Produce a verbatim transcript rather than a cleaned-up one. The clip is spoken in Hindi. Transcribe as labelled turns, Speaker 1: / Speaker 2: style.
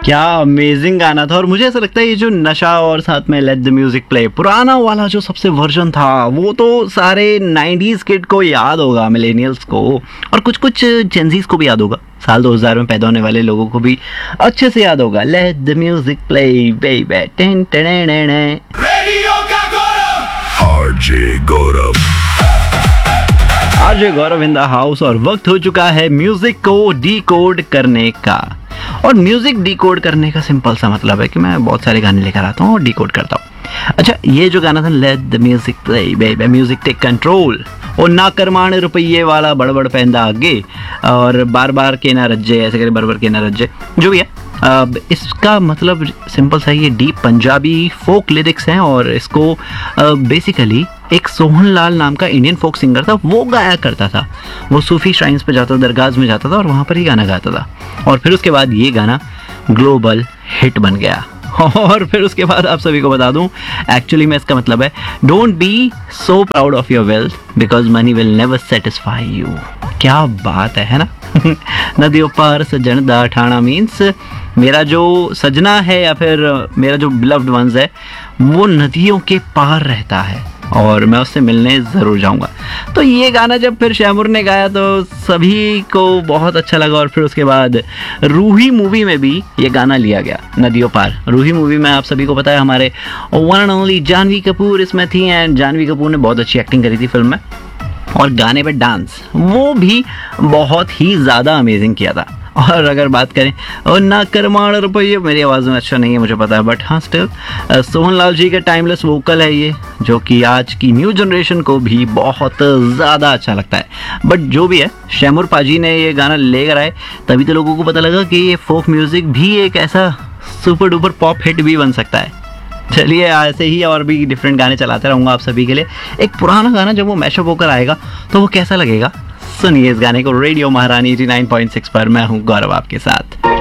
Speaker 1: क्या अमेजिंग गाना था। और मुझे ऐसा लगता है ये जो नशा और साथ में लेट द म्यूजिक प्ले पुराना वाला जो सबसे वर्जन था वो तो सारे नाइंटीज़ किड को याद होगा, मिलेनियल्स को, और कुछ कुछ जेंजीज को भी याद होगा। साल दो हज़ार में पैदा होने वाले लोगों को भी अच्छे से याद होगा। Let the music play baby ten ten
Speaker 2: radio का गौरव RJ Gaurav
Speaker 1: RJ Gaurav in the house. और वक्त हो चुका है म्यूजिक को डिकोड करने का। और म्यूजिक डिकोड करने का सिंपल सा मतलब है कि मैं बहुत सारे गाने लेकर आता हूँ और डिकोड करता हूँ। अच्छा, ये जो गाना था let the music play baby music take control, और ना करमाण रुपये वाला बड़बड़ पैंदा आगे, और बार बार के ना रज्जे, ऐसे करे बार बार के ना रज्जे, जो भी है अब इसका मतलब सिंपल सा ये डीप पंजाबी फोक लिरिक्स हैं। और इसको बेसिकली एक सोहन लाल नाम का इंडियन फोक सिंगर था, वो गाया करता था। वो सूफी श्राइन्स पे जाता था, दरगाह में जाता था और वहाँ पर ही गाना गाता था। और फिर उसके बाद ये गाना ग्लोबल हिट बन गया। और फिर उसके बाद आप सभी को बता दूं, एक्चुअली में इसका मतलब है don't be so proud of your wealth because money will never satisfy you. क्या बात है, है ना। नदियों पार सजन दा ठाणा मीन्स मेरा जो सजना है या फिर मेरा जो बिलव्ड वंस है वो नदियों के पार रहता है और मैं उससे मिलने ज़रूर जाऊंगा। तो ये गाना जब फिर शैमुर ने गाया तो सभी को बहुत अच्छा लगा। और फिर उसके बाद रूही मूवी में भी ये गाना लिया गया, नदियों पार। रूही मूवी में आप सभी को पता है हमारे one and only Janhvi Kapoor इसमें थी, एंड जानवी कपूर ने बहुत अच्छी एक्टिंग करी थी फिल्म में। और गाने पे डांस वो भी बहुत ही ज़्यादा अमेजिंग किया था। और अगर बात करें और ना करमाण रुपये, मेरी आवाज़ में अच्छा नहीं है मुझे पता है, बट हाँ स्टिल सोहन लाल जी का टाइमलेस वोकल है ये, जो कि आज की न्यू जनरेशन को भी बहुत ज़्यादा अच्छा लगता है। बट जो भी है, शैमुर पाजी ने ये गाना लेकर आए तभी तो लोगों को पता लगा कि ये फोक म्यूज़िक भी एक ऐसा सुपर डुपर पॉप हिट भी बन सकता है। चलिए ऐसे ही और भी डिफरेंट गाने चलाते रहूँगा आप सभी के लिए। एक पुराना गाना जब वो मैशअप होकर आएगा तो वो कैसा लगेगा, सुनिए इस गाने को रेडियो महारानी एटी नाइन पॉइंट सिक्स पर। मैं हूँ गौरव आपके साथ।